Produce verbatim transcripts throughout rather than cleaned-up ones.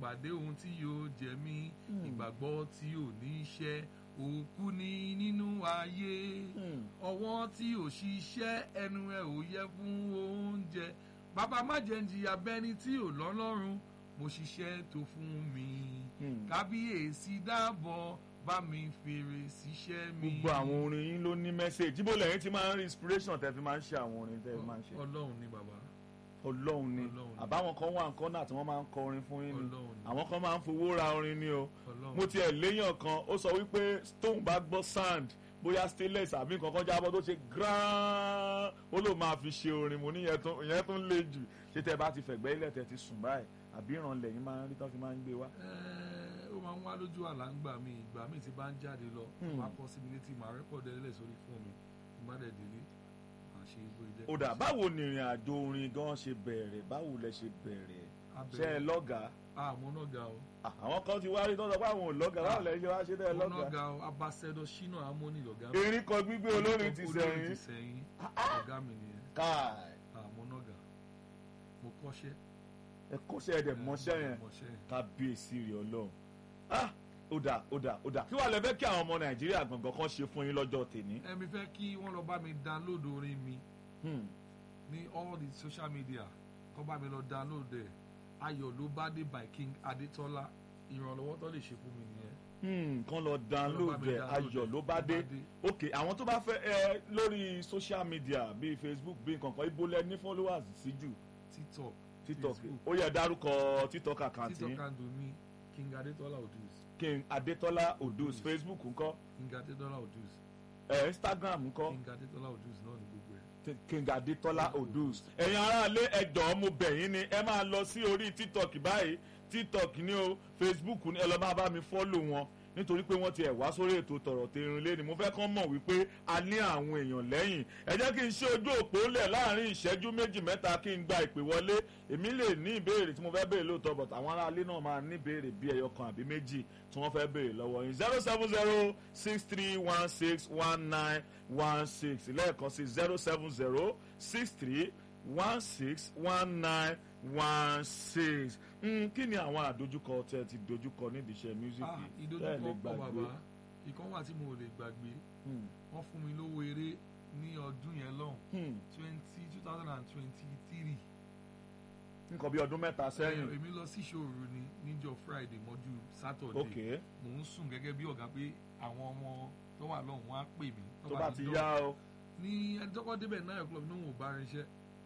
pàdé ohun tí yóò jẹ mí ìgbàgbọ́ tí ò ní iṣẹ́ òkú ni nínú ayé ọwọ́ tí ò ṣiṣẹ́ ẹnu ẹ ò yẹ fún oúnjẹ bàbá má jẹ́ ń jìyà bẹ́ni tí ò lọ́lọ́run mo ṣiṣẹ́ tó fún mi kábíyèsí dábọ̀ bá mi fèrè síṣẹ́ mi. gbogbo àwọn orin yín ló ní mẹ́sẹ̀jì bó lẹ́yìn tí máa ń rí inspiration tẹ́ fi máa ń ṣe àwọn orin tẹ́ fi máa ń ṣe. ọlọ́run ni bàbá. ọlọ́run ni àbáwọn kan wà nǹkan náà tí wọ́n máa ń kọ orin fún yín ni àwọn kan máa ń fowó ra orin ni o. mo tiẹ̀ léyàn kan ó sọ wípé tóun bá gbọ́ sand bóyá stainless àbí nǹkan kan jábọ́ tó ṣe gran ó ló máa fi ṣe orin mo ní ìyẹn tó ń le jù ṣé tẹ́ bá ti fẹ̀gbẹ́ ilẹ̀ tẹ́ ti sùn báyìí àbí ìrànlẹ̀ yín máa ń rí tán fi máa ń gbé wá. ó máa ń wá lójú àlá ń gbà mí ìgbà míì tí bá ń jáde lọ máa kọ sí mi létí máa rẹ́kọ̀dù ẹlẹ́ sórí fún mi ìmọ̀lẹ̀ délé máa ṣe igbó ilé. ó dà báwo ni ìrìn àjò orin gan ṣe bẹ̀rẹ̀ báwo lẹ ṣe bẹ̀rẹ̀ ṣe ẹ lọ́gàá. àmọ́ lọ́gàá o. àwọn kan ti wá rí tọ́sọ pé àwọn ò lọ́gàá báwo lẹ ṣe wá ṣe tẹ́ ẹ lọ́gàá. mo lọ́gàá o Ambassador Shina Harmony lọ́gàá. erin kan gbígbé olórin ti sẹ́yìn. ọ̀gá mi nìyẹn. káì. àmọ́ lọ́gàá mo kọ́ṣẹ́ ẹ kọ́ṣẹ́ ẹ̀dẹ̀ mọ́ṣẹ́ yẹn kábíyèsí rẹ̀ ọlọ́run ah ó dà ó dà ó dà kí wàá lẹ fẹ́ kí àwọn ọmọ nàìjíríà gbọ̀ngàn kan ṣe fún yín lọ́jọ́ tèmi. ẹ̀mí fẹ́ kí wọ́n lọ bá mi download orin mi ní all the social media kọ́ bá mi lọ download ẹ̀ ayọ̀ ló bá dé by King Adétọ́lá ìrànlọ́wọ́ tó lè ṣe fún mi nìyẹn. kán lọ download ẹ̀ ayọ̀ ló bá dé ok àwọn tó bá fẹ́ ẹ lórí social media bíi Facebook bíi nǹkan kan ibo lẹ ní followers sí jù. TikTok tiktok ó yẹ dárúkọ tiktok àkáǹtì yín. tiktok àkáǹtì mi King Adétọ́lá Odus. King Adétọ́lá Odus Facebook ńkọ́. King Adétọ́lá Odus. ẹ Instagram ńkọ́. King Adétọ́lá Odus náà ní gbogbo ẹ. King Adétọ́lá Odus. ẹ̀yin aráalé ẹ jọ̀ọ́ mo bẹ̀ yín ni ẹ máa lọ sí orí tiktok báyìí tiktok ni o Facebook ni ẹ lọ máa bá mi fọ́lò wọn nítorí pé wọ́n ti ẹ̀ wá sórí ètò tọ̀rọ̀ tẹ̀rín lé ni mo fẹ́ kán mọ̀ wípé a ní àwọn èèyàn lẹ́yìn ẹ jẹ́ kí n ṣe ojú òpó lẹ̀ láàrin ìṣẹ́jú méjì mẹ́ta kí n gba ìpè wọlé èmi lè ní ìbéèrè tí mo fẹ́ béèrè lóòótọ́ but àwọn aráalé náà máa ní ìbéèrè bí ẹyọ kan àbí méjì tí wọ́n fẹ́ béèrè lọ́wọ́ yín zero seven zero six three one six one nine one six lẹ́ẹ̀kan sí zero seven zero six three one six one nine one six kí ni àwọn àdójúkọ tẹ ti dojúkọ nídìí iṣẹ́ mísíkì tẹ́ lè gbàgbé. ìkan wà tí mo lè gbàgbé wọ́n fún mi lówó eré ní ọdún yẹn lọ́hùn twenty two thousand and twenty three. nǹkan bí ọdún mẹ́ta sẹ́yìn. èmi lọ sí ìṣòro ni níjọ́ Friday mọ́jú Saturday mò ń sùn gẹ́gẹ́ bí ọ̀gá pé àwọn ọmọ tó wà lọ́hùn wọn á pè mí. tó bá ti yá o. ní ẹni tó kọ́ débẹ̀ nine o'clock ní òun ò bá rinṣẹ́.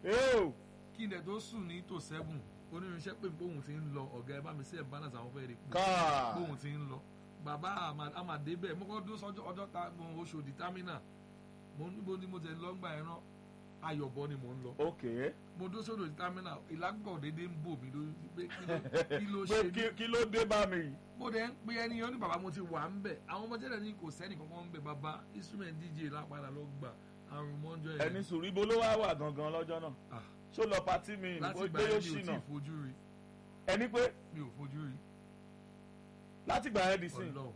kí n dẹ̀ tó sùn ní tó seven onírìnṣẹ́ pé bóun ti ń lọ ọ̀gá ẹ bá mi sí ẹ̀ balance àwọn fẹ́ẹ́ rí pé bóun ti ń lọ bàbá àmàdé bẹ́ẹ̀ mọ́kọ́ dúró sọ́jọ́ ọjọ́ ta Oṣòdì támínà mo níbo ni mo tẹ̀ lọ́ngbà ẹran Ayọ̀bọ ni mo ń lọ. mo dúró sọ́dọ̀ támínà ìlágbọ̀ dédé ń bò mí lórí pé kí ló ṣe mí. kí ló dé bá mi. mo dẹ̀ ń pe ẹni yẹn ní bàbá mo ti wà ń bẹ̀ àwọn ọmọ jẹ́rẹ̀ ní kò sẹ́ni kankan ń bẹ̀ bàbá instrument D J lápadà lọ gbà àrùn mọ́jọ́ yẹn. ẹni sùúrù ibo ló wá wà gangan lọ́jọ́ náà ṣó lọ pàtí mi ìbò gbé yóò ṣìnà. láti gbà yẹn mi ò tí ì fojú rí. ẹni pé. mi ò fojú rí. láti gbà yẹn di sí. ọlọ́run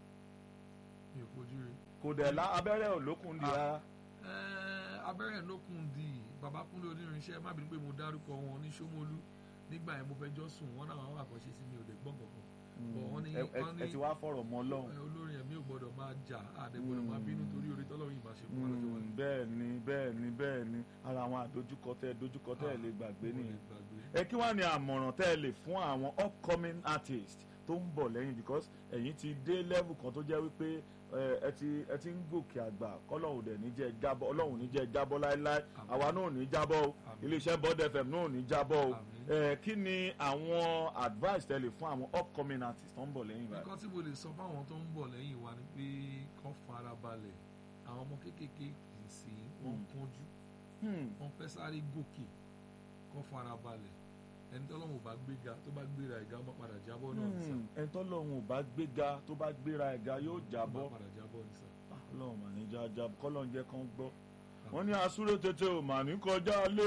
mi ò fojú rí. kò dẹ̀ la abẹ́rẹ́ olókùn di rárá. abẹ́rẹ́ olókùn di Babakúnlé onírinṣẹ́ má bínú pé mo dárúkọ wọn ní Ṣómólú nígbà yẹn mo fẹ́ jọ sùn wọn náà wọn àkànṣe sí mi ò dé gbọ́n kankan. ẹ ti wá fọ̀rọ̀ mọ́ Ọlọ́run. olórin ẹ̀mí ò gbọ́dọ̀ máa jà àdé gbọ́dọ̀ máa bínú torí orí tọ́lọ́run yìí máa ṣe fún wa lọ́jọ́ wájú. bẹ́ẹ̀ ni bẹ́ẹ̀ ni bẹ́ẹ̀ ni ara àwọn àdójúkọ tẹ́ dojúkọ tẹ́ lè gbàgbé nìyẹn. ẹ kí wàá ní àmọ̀ràn tẹ́ lè fún àwọn upcoming artists tó ń bọ̀ lẹ́yìn because ẹ̀yin ti dé level kan tó jẹ́ wípé ẹ ti ẹ ti ń gòkè àgbà kọ́lọ́hùn dẹ̀ ní jẹ́ jábọ́ ọlọ́hùn ní jẹ́ jábọ́ láéláé àwa náà ní jábọ́ o iléeṣẹ́ Bond F M náà ní jábọ́ o ẹ kí ni àwọn advice tẹ́ lè fún àwọn upcoming artists tó ń bọ̀ lẹ́yìn báyìí. nǹkan tí mo lè sọ fáwọn tó ń bọ̀ lẹ́yìn wa ni pé kán fara balẹ̀ àwọn ọmọ kéékèèké kì í sí wọn kánjú wọn fẹ́ sáré gòkè kán fara balẹ̀ ẹni tọ́lọ́run ò bá gbéga tó bá gbéra ẹ̀gá ó máa padà jábọ́ náà ní sà. ẹni tọ́lọ́run ò bá gbéga tó bá gbéra ẹ̀gá yóò jábọ́. ó máa padà jábọ́ ní sà. ọlọ́run mà ní jájá kọ́lọ́run jẹ́ kán gbọ́. wọ́n ní asúré tètè ò mà ní kọjá lé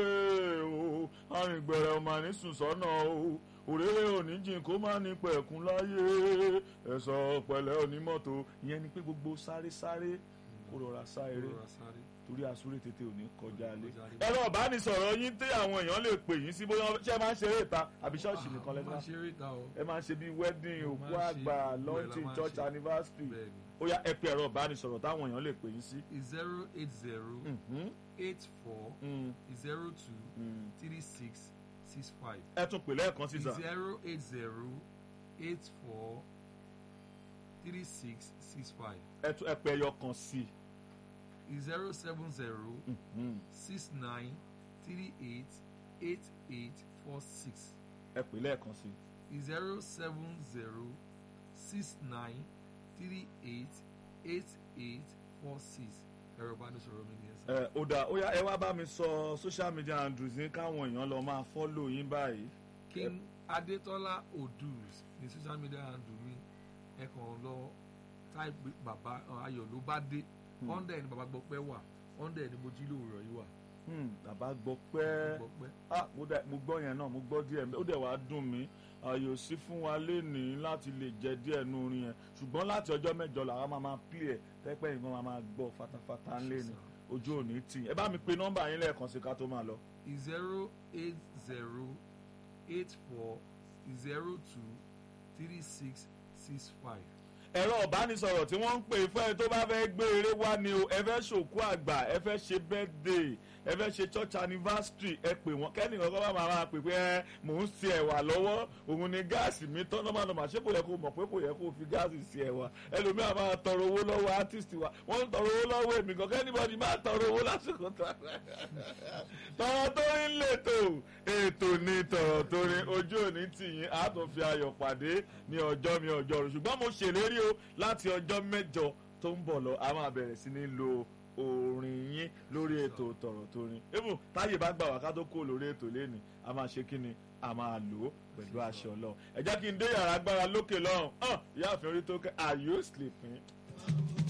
o arìngbẹ̀rẹ̀ ò mà ní sùn sọ́nà o òréré òní jìn kó má ní pẹ̀kun láyé ẹ̀sọ́ pẹ̀lẹ́ onímọ́tò ìyẹn ni pé gbogbo sáré sáré kó rọra sá eré torí asúré tètè ò ní kọjá lé. ẹ̀rọ ìbánisọ̀rọ̀ yín tí àwọn èèyàn lè pè yín sí bóyá ṣé ẹ máa ń ṣeré ìta àbí ṣọ́ọ̀ṣì nìkan lẹ́nu wá. ẹ máa ń ṣe bíi wedding òkú àgbà launching church anniversary. ó yá ẹ pe ẹ̀rọ ìbánisọ̀rọ̀ táwọn èèyàn lè pè yín sí. zero eight zero eight four zero two three six six five. ẹ tún pè lẹ́ẹ̀kan sí sà. zero eight zero eight four three six six five. ẹ tún ẹ pè ẹyọ kan sí. zero seven zero six nine three eight eight eight four six. ẹ pè lẹ́ẹ̀kan sí. zero seven zero six nine three eight eight eight four six. ẹ̀rọ ìbánisọ̀rọ̀ mi nìyẹn sá. ẹ ó dáa ó yá ẹ wá bá mi sọ social media handles ní káwọn èèyàn lọ máa follow yín báyìí. King Adetola Odus ní social media handle mi ẹ kàn lọ type bàbá ayọ̀ ló bá dé ọ̀ndà ẹni bàbá gbọ́ pẹ́ wà ọ̀ndà ẹni mo jí lóòrọ̀ yìí wà. bàbá gbọ́ pẹ́ mo gbọ́ yẹn náà mo gbọ́ díẹ̀ ó dẹ̀ wá dùn mí ààyò sí fún wa lénìí láti lè jẹ díẹ̀ nú orin yẹn ṣùgbọ́n láti ọjọ́ mẹ́jọ làwọn máa máa play ẹ̀ tẹ́pẹ́ yìí wọ́n máa gbọ́ fatafata ńlẹ́ni ojú òní tì ẹ bá mi pe nọ́mbà yín lẹ́ẹ̀kan sí ká tó máa lọ. zero eight zero eight four zero two three six six five. ẹ̀rọ ìbánisọ̀rọ̀ tí wọ́n ń pè fún ẹ tó bá fẹ́ gbé eré wá ni o ẹ fẹ́ ṣòkú àgbà ẹ fẹ́ ṣe birthday ẹ fẹ́ ṣe church anniversary ẹ pè wọ́n kẹ́ni kankan bá máa pè pé ẹ mò ń ṣe ẹ̀wà lọ́wọ́ òun ni gáàsì mi tán nọ́mà nọ́mà ṣé kò yẹ kó mọ̀ pé kò yẹ kó fi gáàsì ṣe ẹ̀wà ẹlòmíràn máa tọrọ owó lọ́wọ́ artist wa wọ́n ń tọrọ owó lọ́wọ́ èmi kan kẹ́nìbọ̀dì máa tọrọ owó lásìkò tó tọrọ tó ń lètò ètò ní tọrọ tó ní ojú òní tìyín á tún fi ayọ̀ pàdé ní ọjọ́ mi ọjọ́ rẹ̀ ṣùgbọ́n mo ṣèlérí o láti ọjọ́ mẹ́jọ tó ń bọ̀ lọ a máa bẹ̀rẹ̀ sí ní lo orin yín lórí ètò tọ̀rọ̀ tó rin even táyé bá gbà wá ká tó kó lórí ètò lẹ́nu a máa ṣe kí ni a máa lò ó pẹ̀lú aṣọ lọ ẹ jẹ́ kí n dé yàrá agbára lókè lọ́rùn ìyá àfin orí tó kẹ́ are you sleeping?